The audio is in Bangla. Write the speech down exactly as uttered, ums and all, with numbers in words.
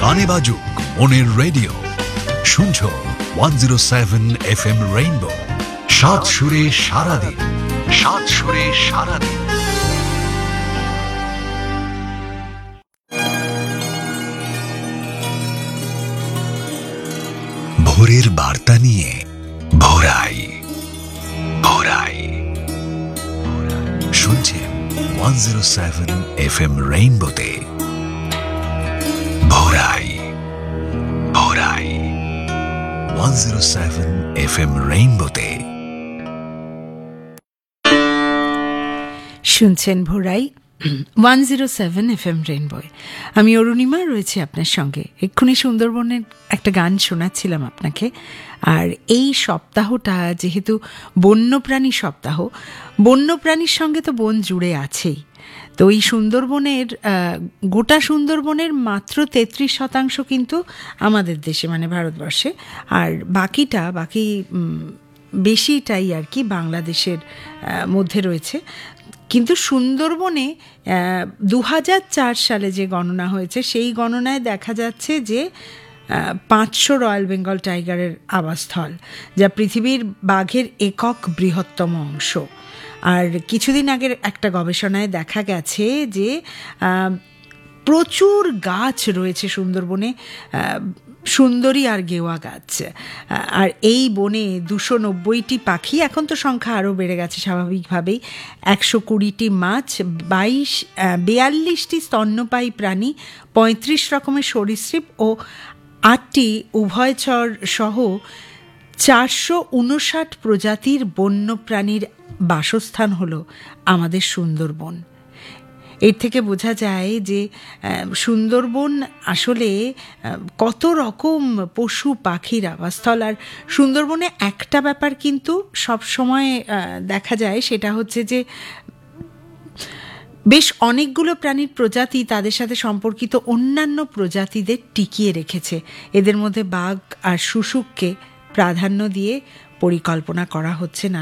গানে বাজুক মনের রেডিও, শুনছো one zero seven F M rainbow. সাত সুরে সারাদিন, সাত সুরে সারাদিন। ভোরের বার্তা নিয়ে ভোরাই ভোরাই শুনছেন one zero seven F M রেইনবোতে ভোরাই ভোরাই one zero seven F M রেইনবোতে শুনছেন ভোরাই one zero seven F M রেইনবোয়। আমি অরুণিমা রয়েছি আপনার সঙ্গে। এক্ষুনি সুন্দরবনের একটা গান শোনাচ্ছিলাম আপনাকে। আর এই সপ্তাহটা যেহেতু বন্যপ্রাণী সপ্তাহ, বন্যপ্রাণীর সঙ্গে তো বন জুড়ে আছেই। তো এই সুন্দরবনের গোটা সুন্দরবনের মাত্র তেত্রিশ শতাংশ কিন্তু আমাদের দেশে মানে ভারতবর্ষে, আর বাকিটা বাকি বেশিটাই আর কি বাংলাদেশের মধ্যে রয়েছে। কিন্তু সুন্দরবনে দু হাজার চার সালে যে গণনা হয়েছে সেই গণনায় দেখা যাচ্ছে যে পাঁচশো রয়্যাল বেঙ্গল টাইগারের আবাসস্থল, যা পৃথিবীর বাঘের একক বৃহত্তম অংশ। আর কিছুদিন আগের একটা গবেষণায় দেখা গেছে যে প্রচুর গাছ রয়েছে সুন্দরবনে, সুন্দরী আর গেওয়া গাছ। আর এই বনে দুশো নব্বইটি পাখি, এখন তো সংখ্যা আরও বেড়ে গেছে স্বাভাবিকভাবেই, একশো কুড়িটি মাছ, বাইশ বিয়াল্লিশটি স্তন্যপায়ী প্রাণী, পঁয়ত্রিশ রকমের সরীসৃপ ও আটটি উভয়চর সহ চারশো উনষাট প্রজাতির বন্যপ্রাণীর বাসস্থান হলো আমাদের সুন্দরবন। এর থেকে বোঝা যায় যে সুন্দরবন আসলে কত রকম পশু পাখির আবাসস্থল। আর সুন্দরবনে একটা ব্যাপার কিন্তু সব সময় দেখা যায়, সেটা হচ্ছে যে বেশ অনেকগুলো প্রাণীর প্রজাতি তাদের সাথে সম্পর্কিত অন্যান্য প্রজাতিদের টিকিয়ে রেখেছে। এদের মধ্যে বাঘ আর শুশুককে প্রাধান্য দিয়ে পরিকল্পনা করা হচ্ছে না